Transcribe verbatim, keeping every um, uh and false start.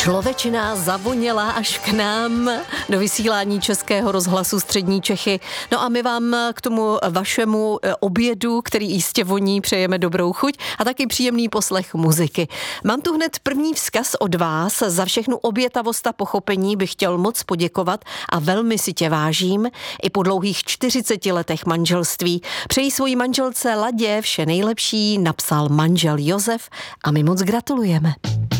Člověčina zavoněla až k nám do vysílání Českého rozhlasu Střední Čechy. No a my vám k tomu vašemu obědu, který jistě voní, přejeme dobrou chuť a taky příjemný poslech muziky. Mám tu hned první vzkaz od vás. Za všechnu obětavost a pochopení bych chtěl moc poděkovat a velmi si tě vážím. I po dlouhých čtyřiceti letech manželství přeji svojí manželce Ladě vše nejlepší, napsal manžel Josef a my moc gratulujeme.